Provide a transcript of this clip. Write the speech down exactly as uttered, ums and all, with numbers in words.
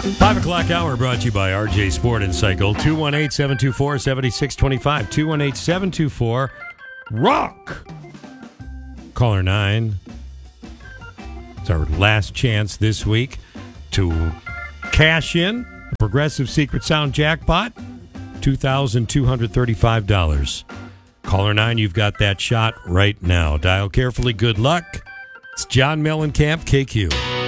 Five o'clock hour brought to you by R J Sport and Cycle. two one eight, seven two four, seven six two five. two one eight, seven two four, ROCK. Caller nine. It's our last chance this week to cash in a Progressive Secret Sound jackpot. two thousand two hundred thirty-five dollars. Caller nine, you've got that shot right now. Dial carefully. Good luck. It's John Mellencamp, K Q.